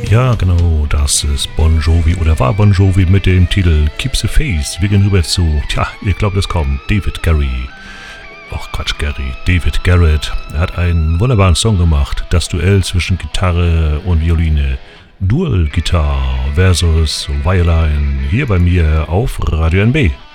Ja, genau, das ist Bon Jovi oder war Bon Jovi mit dem Titel Keep the Faith. Wir gehen rüber zu, ihr glaubt es kaum, David Garrett. Er hat einen wunderbaren Song gemacht, das Duell zwischen Gitarre und Violine. Dual Guitar versus Violin, hier bei mir auf Radio NB.